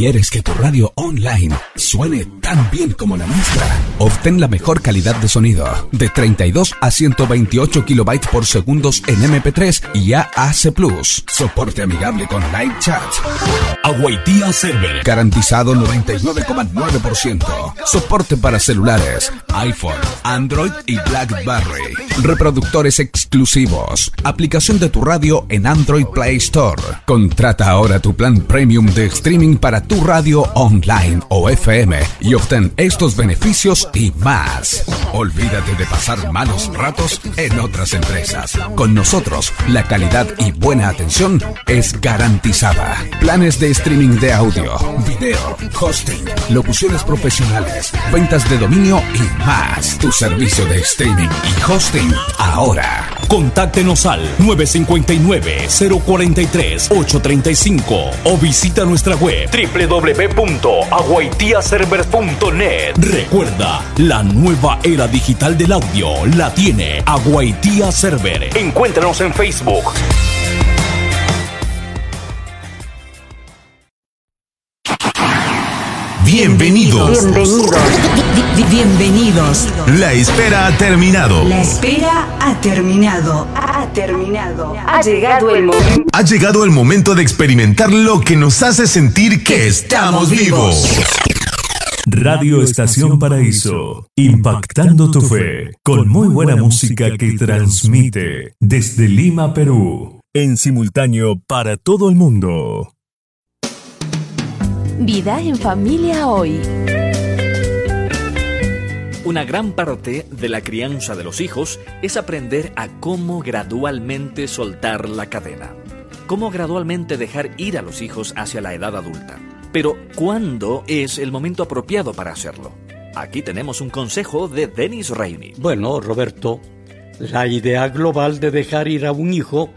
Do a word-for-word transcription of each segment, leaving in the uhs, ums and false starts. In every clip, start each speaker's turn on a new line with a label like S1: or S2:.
S1: ¿Quieres que tu radio online suene tan bien como la nuestra? Obtén la mejor calidad de sonido, de treinta y dos a ciento veintiocho kilobytes por segundos en eme pe tres y A A C plus. Soporte amigable con live chat. Aguaitía Server. Garantizado noventa y nueve coma nueve por ciento. Soporte para celulares, iPhone, Android y BlackBerry. Reproductores exclusivos. Aplicación de tu radio en Android Play Store. Contrata ahora tu plan premium de streaming para tu radio online o F M y obtén estos beneficios y más. Olvídate de pasar malos ratos en otras empresas. Con nosotros, la calidad y buena atención es garantizada. Planes de streaming de audio, video, hosting, locuciones profesionales, ventas de dominio y más. Tu servicio de streaming y hosting ahora.
S2: Contáctenos al nueve cinco nueve, cero cuatro tres, ocho tres cinco o visita nuestra web doble u doble u doble u punto aguaitía server punto net. Recuerda, la nueva era digital del audio la tiene Aguaitía Server. Encuéntranos en Facebook.
S3: Bienvenidos.
S4: Bienvenidos. Bienvenidos.
S3: La espera ha terminado.
S4: La espera ha terminado. Ha terminado. Ha llegado el momento.
S3: Ha llegado el momento de experimentar lo que nos hace sentir que estamos vivos.
S5: Radio Estación Paraíso, impactando tu fe, con muy buena música que transmite desde Lima, Perú, en simultáneo para todo el mundo.
S6: Vida en familia hoy.
S7: Una gran parte de la crianza de los hijos es aprender a cómo gradualmente soltar la cadena, cómo gradualmente dejar ir a los hijos hacia la edad adulta. Pero, ¿cuándo es el momento apropiado para hacerlo? Aquí tenemos un consejo de Dennis Rainey.
S8: Bueno, Roberto, la idea global de dejar ir a un hijo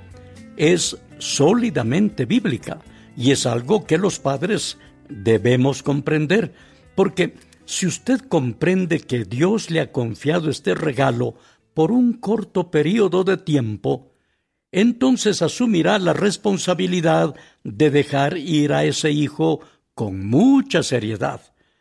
S8: es sólidamente bíblica y es algo que los padres debemos comprender, porque si usted comprende que Dios le ha confiado este regalo por un corto periodo de tiempo, entonces asumirá la responsabilidad de dejar ir a ese hijo con mucha seriedad.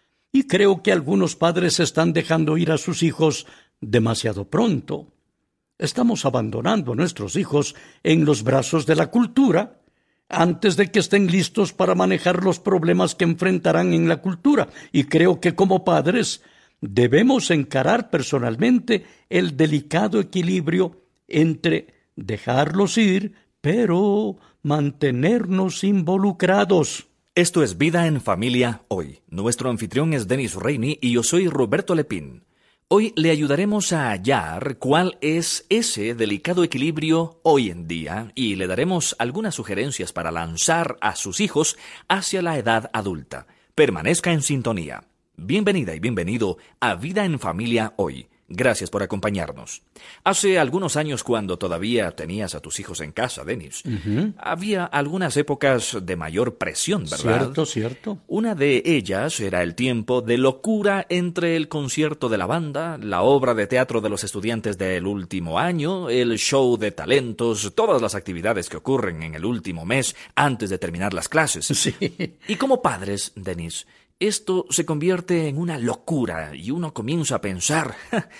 S8: Y creo que algunos padres están dejando ir a sus hijos demasiado pronto. Estamos abandonando a nuestros hijos en los brazos de la cultura antes de que estén listos para manejar los problemas que enfrentarán en la cultura. Y creo que como padres debemos encarar personalmente el delicado equilibrio entre dejarlos ir, pero mantenernos involucrados.
S7: Esto es Vida en Familia Hoy. Nuestro anfitrión es Dennis Rainey y yo soy Roberto Lepín. Hoy le ayudaremos a hallar cuál es ese delicado equilibrio hoy en día y le daremos algunas sugerencias para lanzar a sus hijos hacia la edad adulta. Permanezca en sintonía. Bienvenida y bienvenido a Vida en Familia Hoy. Gracias por acompañarnos. Hace algunos años, cuando todavía tenías a tus hijos en casa, Dennis, uh-huh. había algunas épocas de mayor presión, ¿verdad?
S8: Cierto, cierto.
S7: Una de ellas era el tiempo de locura entre el concierto de la banda, la obra de teatro de los estudiantes del último año, el show de talentos, todas las actividades que ocurren en el último mes antes de terminar las clases.
S8: Sí.
S7: Y como padres, Dennis, esto se convierte en una locura y uno comienza a pensar,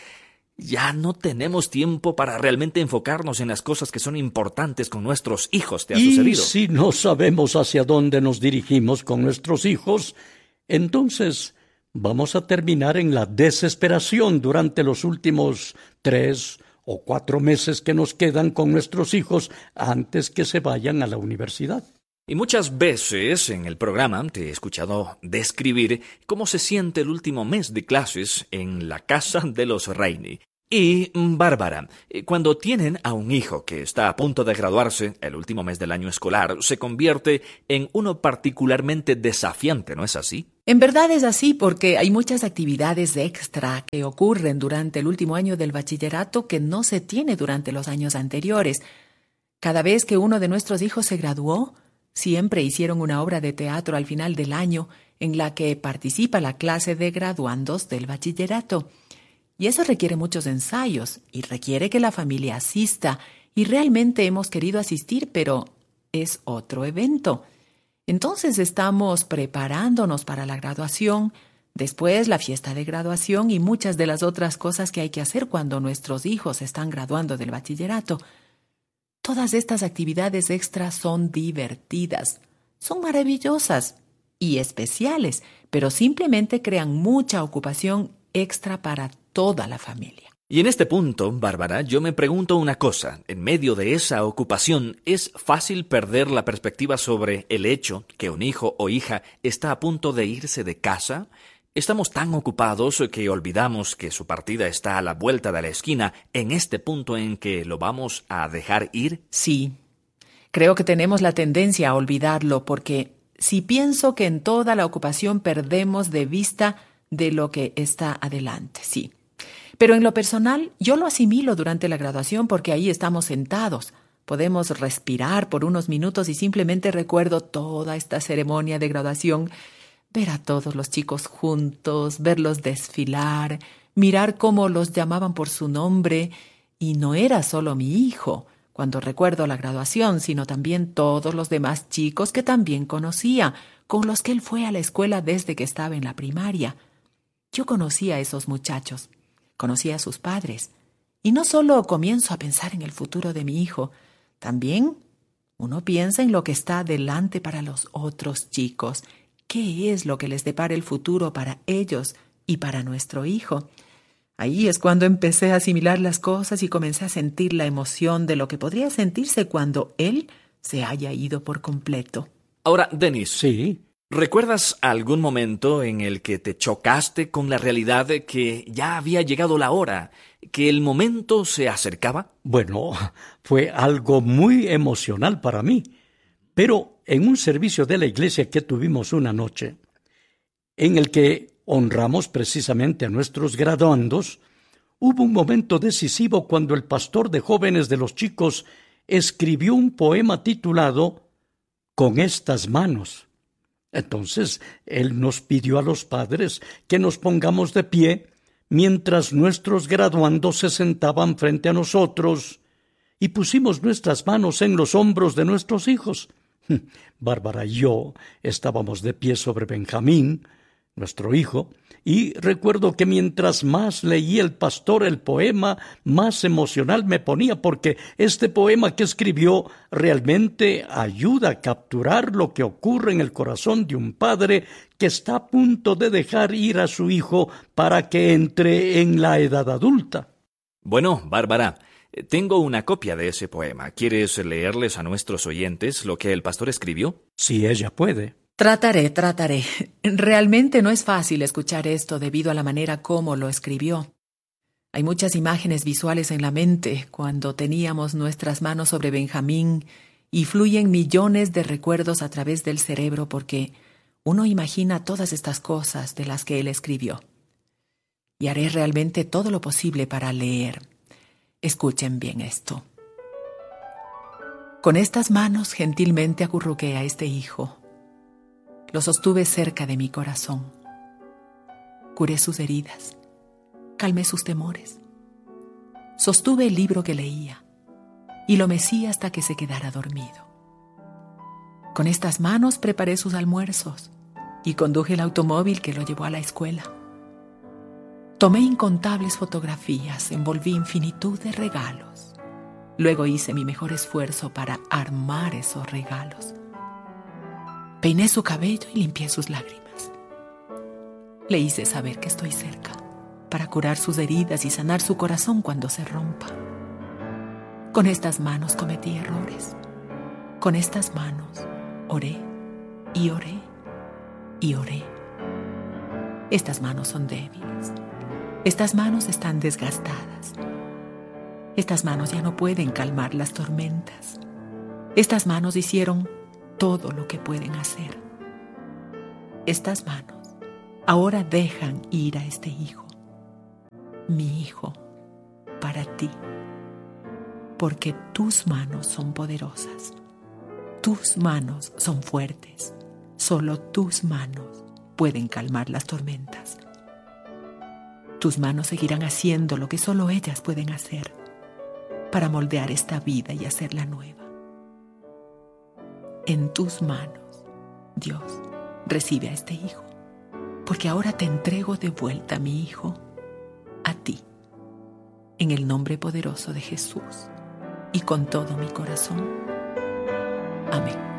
S7: ya no tenemos tiempo para realmente enfocarnos en las cosas que son importantes con nuestros hijos. ¿Te ha
S8: y
S7: sucedido?
S8: Si no sabemos hacia dónde nos dirigimos con nuestros hijos, entonces vamos a terminar en la desesperación durante los últimos tres o cuatro meses que nos quedan con nuestros hijos antes que se vayan a la universidad.
S7: Y muchas veces en el programa te he escuchado describir cómo se siente el último mes de clases en la casa de los Rainey. Y, Bárbara, cuando tienen a un hijo que está a punto de graduarse, el último mes del año escolar se convierte en uno particularmente desafiante, ¿no es así?
S6: En verdad es así, porque hay muchas actividades extra que ocurren durante el último año del bachillerato que no se tiene durante los años anteriores. Cada vez que uno de nuestros hijos se graduó, siempre hicieron una obra de teatro al final del año en la que participa la clase de graduandos del bachillerato. Y eso requiere muchos ensayos y requiere que la familia asista. Y realmente hemos querido asistir, pero es otro evento. Entonces estamos preparándonos para la graduación, después la fiesta de graduación y muchas de las otras cosas que hay que hacer cuando nuestros hijos están graduando del bachillerato. Todas estas actividades extras son divertidas, son maravillosas y especiales, pero simplemente crean mucha ocupación extra para toda la familia.
S7: Y en este punto, Bárbara, yo me pregunto una cosa. En medio de esa ocupación, ¿es fácil perder la perspectiva sobre el hecho que un hijo o hija está a punto de irse de casa? ¿Estamos tan ocupados que olvidamos que su partida está a la vuelta de la esquina en este punto en que lo vamos a dejar ir?
S6: Sí, creo que tenemos la tendencia a olvidarlo porque si pienso que en toda la ocupación perdemos de vista de lo que está adelante, sí. Pero en lo personal, yo lo asimilo durante la graduación porque ahí estamos sentados. Podemos respirar por unos minutos y simplemente recuerdo toda esta ceremonia de graduación, ver a todos los chicos juntos, verlos desfilar, mirar cómo los llamaban por su nombre. Y no era solo mi hijo, cuando recuerdo la graduación, sino también todos los demás chicos que también conocía, con los que él fue a la escuela desde que estaba en la primaria. Yo conocía a esos muchachos. Conocía a sus padres. Y no solo comienzo a pensar en el futuro de mi hijo, también uno piensa en lo que está delante para los otros chicos. ¿Qué es lo que les depara el futuro para ellos y para nuestro hijo? Ahí es cuando empecé a asimilar las cosas y comencé a sentir la emoción de lo que podría sentirse cuando él se haya ido por completo.
S7: Ahora, Denis.
S8: Sí.
S7: ¿Recuerdas algún momento en el que te chocaste con la realidad de que ya había llegado la hora, que el momento se acercaba?
S8: Bueno, fue algo muy emocional para mí, pero en un servicio de la iglesia que tuvimos una noche, en el que honramos precisamente a nuestros graduandos, hubo un momento decisivo cuando el pastor de jóvenes de los chicos escribió un poema titulado «Con estas manos». Entonces, él nos pidió a los padres que nos pongamos de pie mientras nuestros graduandos se sentaban frente a nosotros y pusimos nuestras manos en los hombros de nuestros hijos. Bárbara y yo estábamos de pie sobre Benjamín, nuestro hijo, y recuerdo que mientras más leía el pastor el poema, más emocional me ponía, porque este poema que escribió realmente ayuda a capturar lo que ocurre en el corazón de un padre que está a punto de dejar ir a su hijo para que entre en la edad adulta.
S7: Bueno, Bárbara, tengo una copia de ese poema. ¿Quieres leerles a nuestros oyentes lo que el pastor escribió?
S8: Si ella puede.
S6: Trataré, trataré. Realmente no es fácil escuchar esto debido a la manera como lo escribió. Hay muchas imágenes visuales en la mente cuando teníamos nuestras manos sobre Benjamín y fluyen millones de recuerdos a través del cerebro porque uno imagina todas estas cosas de las que él escribió. Y haré realmente todo lo posible para leer. Escuchen bien esto. Con estas manos gentilmente acurruqué a este hijo. Lo sostuve cerca de mi corazón. Curé sus heridas. Calmé sus temores. Sostuve el libro que leía y lo mecí hasta que se quedara dormido. Con estas manos preparé sus almuerzos y conduje el automóvil que lo llevó a la escuela. Tomé incontables fotografías, envolví infinitud de regalos. Luego hice mi mejor esfuerzo para armar esos regalos. Peiné su cabello y limpié sus lágrimas. Le hice saber que estoy cerca para curar sus heridas y sanar su corazón cuando se rompa. Con estas manos cometí errores. Con estas manos oré y oré y oré. Estas manos son débiles. Estas manos están desgastadas. Estas manos ya no pueden calmar las tormentas. Estas manos hicieron todo lo que pueden hacer. Estas manos ahora dejan ir a este hijo, mi hijo, para ti, porque tus manos son poderosas, tus manos son fuertes, solo tus manos pueden calmar las tormentas. Tus manos seguirán haciendo lo que solo ellas pueden hacer para moldear esta vida y hacerla nueva. En tus manos Dios, recibe a este hijo, porque ahora te entrego de vuelta a mi hijo, a ti, en el nombre poderoso de Jesús y con todo mi corazón. Amén.